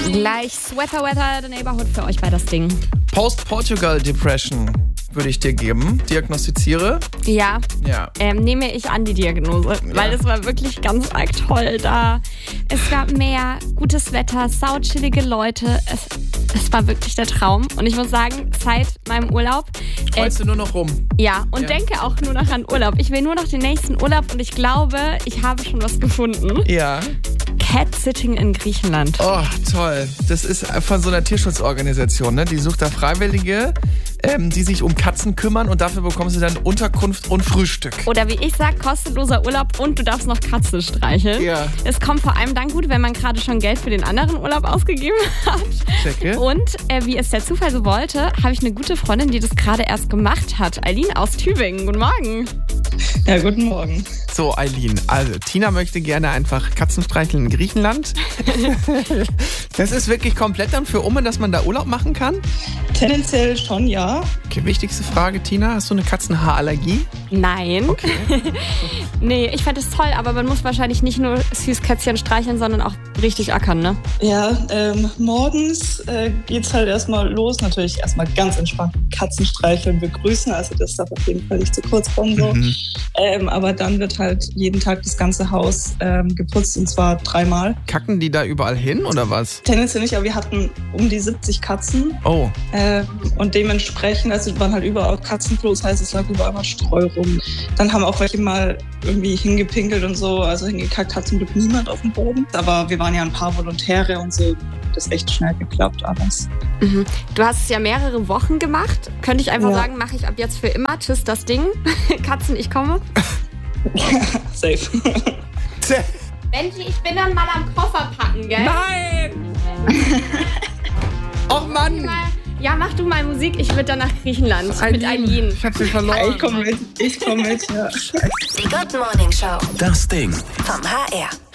Gleich Sweater Weather, the Neighborhood für euch bei das Ding. Post-Portugal Depression würde ich dir geben. Diagnostiziere. Ja. Ja. Nehme ich an die Diagnose, weil es war wirklich ganz arg toll da. Es gab Meer, gutes Wetter, sauchillige Leute. Es war wirklich der Traum. Und ich muss sagen, seit meinem Urlaub... Freust du nur noch rum? Ja, und denke auch nur noch an Urlaub. Ich will nur noch den nächsten Urlaub und ich glaube, ich habe schon was gefunden. Ja. Cat-Sitting in Griechenland. Oh, toll. Das ist von so einer Tierschutzorganisation, ne? Die sucht da Freiwillige, die sich um Katzen kümmern und dafür bekommst du dann Unterkunft und Frühstück. Oder wie ich sag, kostenloser Urlaub und du darfst noch Katze streicheln. Ja. Es kommt vor allem dann gut, wenn man gerade schon Geld für den anderen Urlaub ausgegeben hat. Checke. Und wie es der Zufall so wollte, habe ich eine gute Freundin, die das gerade erst gemacht hat. Eileen aus Tübingen. Guten Morgen. Ja, guten Morgen. So, Eileen, also Tina möchte gerne einfach Katzen streicheln in Griechenland. Das ist wirklich komplett dann für Umme, dass man da Urlaub machen kann? Tendenziell schon, ja. Okay, wichtigste Frage, Tina, hast du eine Katzenhaarallergie? Nein. Okay. Nee, ich fand es toll, aber man muss wahrscheinlich nicht nur Süßkätzchen streicheln, sondern auch richtig ackern, ne? Ja, morgens geht's halt erstmal los. Natürlich erstmal ganz entspannt Katzen streicheln, begrüßen. Also das darf auf jeden Fall nicht zu kurz kommen. So. Aber dann wird halt jeden Tag das ganze Haus geputzt und zwar 3-mal. Kacken die da überall hin oder was? Tendenziell nicht, aber wir hatten um die 70 Katzen. Oh. Und dementsprechend, also waren halt überall Katzenklo, das heißt, es lag überall mal Streu rum. Dann haben auch welche mal irgendwie hingepinkelt und so, also hingekackt hat zum Glück niemand auf dem Boden. Aber wir waren ja ein paar Volontäre und so, das ist echt schnell geklappt alles. Mhm. Du hast es ja mehrere Wochen gemacht. Könnte ich einfach sagen, mache ich ab jetzt für immer. Tschüss, das Ding. Katzen, ich komme. Safe. Benji, ich bin dann mal am Koffer packen, gell? Nein! Och Mann! Ja, mach du mal Musik. Ich würde dann nach Griechenland mit Eileen. Ich hab sie verloren. Ich komm mit, ja. Die Good Morning Show. Das Ding. Vom HR.